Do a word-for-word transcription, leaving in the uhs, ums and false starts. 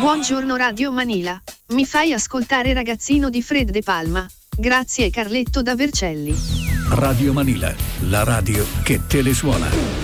Buongiorno Radio Manila. Mi fai ascoltare Ragazzino di Fred De Palma. Grazie Carletto da Vercelli. Radio Manila, la radio che te le suona.